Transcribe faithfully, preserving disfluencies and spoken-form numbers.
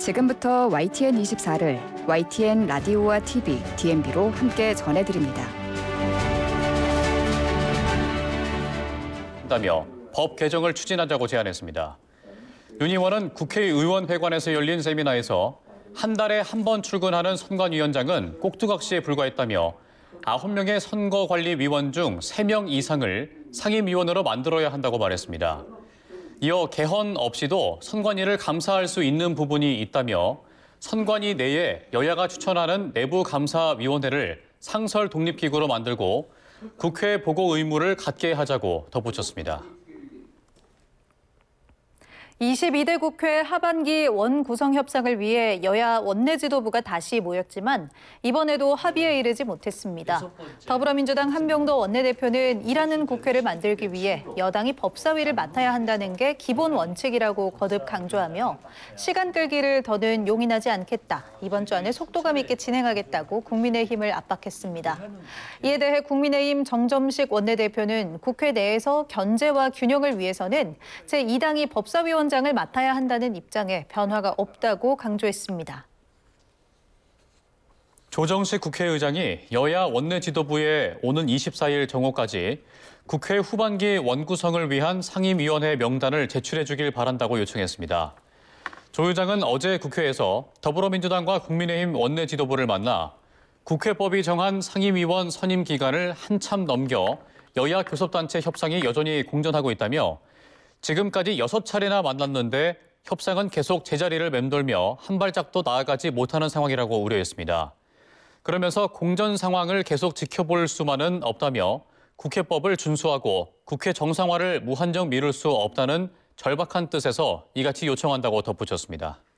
지금부터 와이티엔 이십사를 와이티엔 라디오와 티비, 디엠비로 함께 전해드립니다. 다며 법 개정을 추진하자고 제안했습니다. 윤 의원은 국회의원회관에서 열린 세미나에서 한 달에 한 번 출근하는 선관위원장은 꼭두각시에 불과했다며 아홉 명의 선거관리위원 중 세 명 이상을 상임위원으로 만들어야 한다고 말했습니다. 이어 개헌 없이도 선관위를 감사할 수 있는 부분이 있다며 선관위 내에 여야가 추천하는 내부감사위원회를 상설 독립기구로 만들고 국회 보고 의무를 갖게 하자고 덧붙였습니다. 이십이 대 국회 하반기 원구성 협상을 위해 여야 원내 지도부가 다시 모였지만 이번에도 합의에 이르지 못했습니다. 더불어민주당 한병도 원내대표는 일하는 국회를 만들기 위해 여당이 법사위를 맡아야 한다는 게 기본 원칙이라고 거듭 강조하며 시간 끌기를 더는 용인하지 않겠다. 이번 주 안에 속도감 있게 진행하겠다고 국민의힘을 압박했습니다. 이에 대해 국민의힘 정점식 원내대표는 국회 내에서 견제와 균형을 위해서는 제이 당이 법사위원 장을 맡아야 한다는 입장에 변화가 없다고 강조했습니다. 조정식 국회의장이 여야 원내 지도부에 오는 이십사일 정오까지 국회 후반기 원구성을 위한 상임위원회 명단을 제출해 주길 바란다고 요청했습니다. 조 의장은 어제 국회에서 더불어민주당과 국민의힘 원내 지도부를 만나 국회법이 정한 상임위원 선임 기간을 한참 넘겨 여야 교섭단체 협상이 여전히 공전하고 있다며 지금까지 여섯 차례나 만났는데 협상은 계속 제자리를 맴돌며 한 발짝도 나아가지 못하는 상황이라고 우려했습니다. 그러면서 공전 상황을 계속 지켜볼 수만은 없다며 국회법을 준수하고 국회 정상화를 무한정 미룰 수 없다는 절박한 뜻에서 이같이 요청한다고 덧붙였습니다.